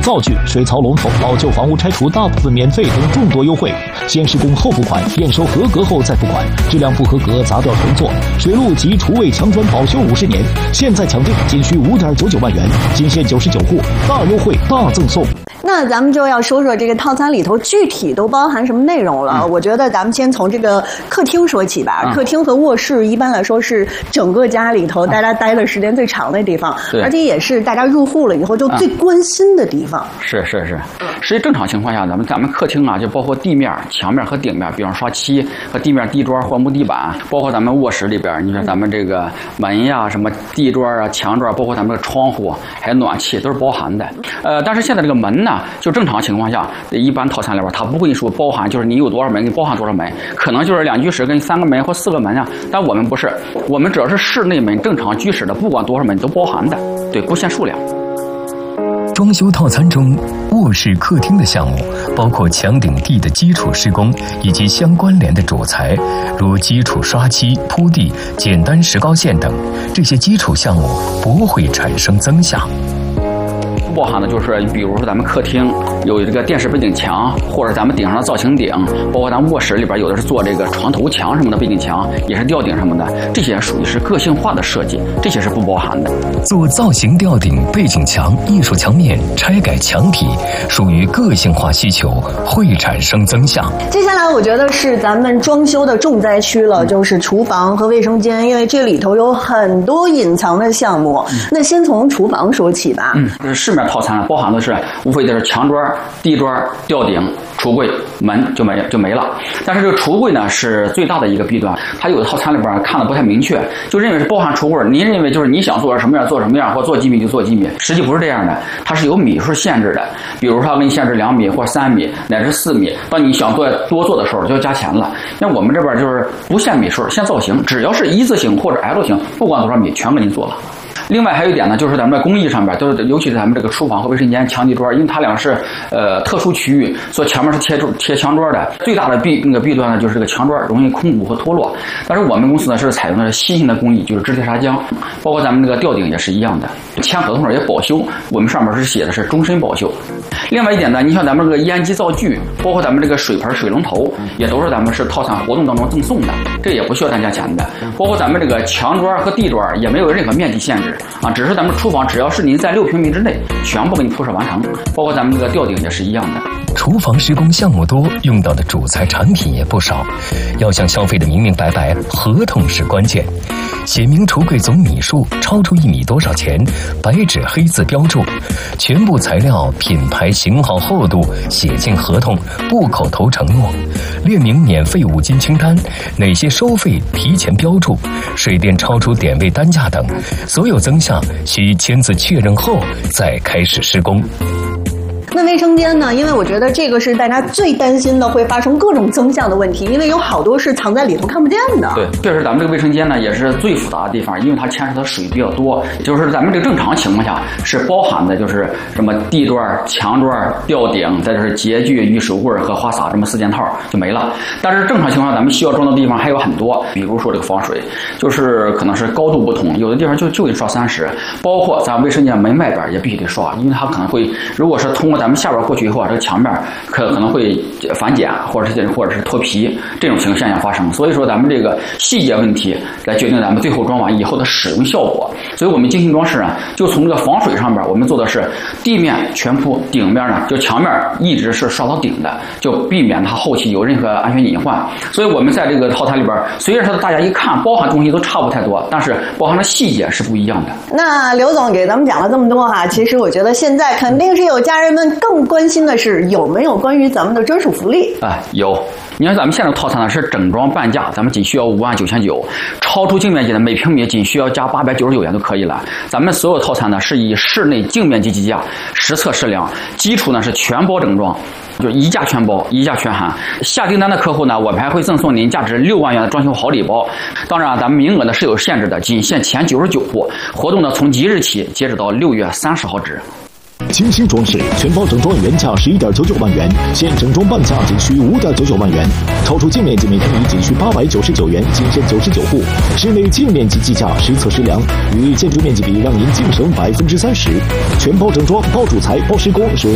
灶具、水槽龙头、老旧房屋拆除大部分免费等众多优惠。先施工后付款，验收合格后再付款。质量不合格砸掉重做。水路及厨卫墙砖保修50年，现在抢定仅需5.99万元，仅限99户，大优惠大赠送。 那咱们就要说说这个套餐里头具体都包含什么内容了。我觉得咱们先从这个客厅说起吧。客厅和卧室一般来说是整个家里头大家待的时间最长的地方，而且也是大家入户了以后就最关心的地方。 是。实际正常情况下，咱们客厅啊，就包括地面、墙面和顶面，比方刷漆和地面地砖或木地板，包括咱们卧室里边，你说咱们这个门呀、什么地砖啊、墙砖，包括咱们的窗户还有暖气都是包含的。但是现在这个门呢，就正常情况下，一般套餐里边它不会说包含，就是你有多少门，你包含多少门，可能就是2居室跟3个门或4个门啊。但我们不是，我们只要是室内门正常居室的，不管多少门都包含的，对，不限数量。 装修套餐中，卧室、客厅的项目包括墙顶地的基础施工以及相关联的主材，如基础刷漆、铺地、简单石膏线等。这些基础项目不会产生增项。 包含的就是，比如说咱们客厅有这个电视背景墙，或者咱们顶上的造型顶，包括咱们卧室里边有的是做这个床头墙什么的背景墙，也是吊顶什么的，这些属于是个性化的设计，这些是不包含的。 做造型吊顶、背景墙、艺术墙面、拆改墙体，属于个性化需求，会产生增项。 接下来我觉得是咱们装修的重灾区了，就是厨房和卫生间，因为这里头有很多隐藏的项目。那先从厨房说起吧。 市面套餐包含的是无非就是墙砖、地砖、吊顶、橱柜、门就没了。但是这个橱柜呢是最大的一个弊端，它有的套餐里边看的不太明确，就认为是包含橱柜，您认为就是你想做什么样做什么样，或做几米就做几米，实际不是这样的，它是有米数限制的。比如说它给你限制2米或3米乃至4米，当你想多做的时候就要加钱了。像我们这边就是不限米数，限造型，只要是一字形或者 L 型，不管多少米全给您做了。另外还有一点呢，就是咱们的工艺上边，都是尤其是咱们这个厨房和卫生间墙地砖，因为它俩是特殊区域，所以墙面是贴墙砖的。最大的弊端呢，就是这个墙砖容易空鼓和脱落。但是我们公司呢是采用的新型的工艺，就是支贴砂浆，包括咱们这个吊顶也是一样的。签合同上也保修，我们上面是写的是终身保修。另外一点呢，你像咱们这个烟机灶具，包括咱们这个水盆、水龙头，也都是咱们是套餐活动当中赠送的，这也不需要单加钱的。包括咱们这个墙砖和地砖也没有任何面积限制。只是咱们厨房只要是您在6平米之内，全部给你铺设完成，包括咱们这个吊顶也是一样的。 厨房施工项目多，用到的主材产品也不少，要向消费的明明白白，合同是关键。写明橱柜总米数，超出1米多少钱，白纸黑字标注，全部材料、品牌、型号、厚度写进合同，不口头承诺，列明免费5金清单，哪些收费提前标注，水电超出点位单价等，所有增项需签字确认后再开始施工。 那卫生间呢？因为我觉得这个是大家最担心的，会发生各种增项的问题，因为有好多是藏在里头看不见的。 对，确实咱们这个卫生间呢也是最复杂的地方，因为它牵扯的水比较多。就是咱们这个正常情况下是包含的，就是什么地砖、墙砖、吊顶，再就是洁具、浴室柜和花洒这么4件套就没了。但是正常情况下，咱们需要装的地方还有很多，比如说这个防水，就是可能是高度不同，有的地方就得刷30，包括咱卫生间门外边也必须得刷，因为它可能会，如果是通过咱们下边过去以后啊，这个墙面可能会反碱或者是脱皮这种现象发生。所以说咱们这个细节问题来决定咱们最后装完以后的使用效果。所以我们精心装饰啊，就从这个防水上边，我们做的是地面全铺，顶面呢就墙面一直是刷到顶的，就避免它后期有任何安全隐患。所以我们在这个套餐里边，虽然说大家一看包含东西都差不太多，但是包含的细节是不一样的。 那刘总给咱们讲了这么多哈，其实我觉得现在肯定是有家人们更关心的是有没有关于咱们的专属福利啊？有。你看咱们现在的套餐呢是整装半价，咱们仅需要59900，超出净面积的每平米仅需要加899元就可以了。咱们所有套餐呢是以室内净面积计价，实测实量，基础呢是全包整装。就一价全包，一价全含。下订单的客户呢，我们还会赠送您价值6万元的装修好礼包。当然，咱们名额呢是有限制的，仅限前99户。活动呢从即日起，截止到6月30号止。 精心装饰，全包整装原价11.99万元，现整装半价仅需5.99万元，超出净面积每平米仅需899元，仅限99户。室内净面积计价，实测实量，与建筑面积比让您净省30%。全包整装，包主材，包施工，